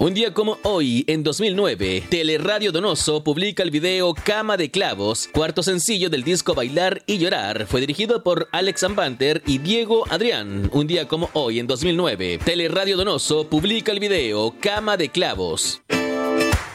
Un día como hoy, en 2009, Teleradio Donoso publica el video Cama de Clavos, cuarto sencillo del disco Bailar y Llorar. Fue dirigido por Alex Ambanter y Diego Adrián. Un día como hoy, en 2009, Teleradio Donoso publica el video Cama de Clavos.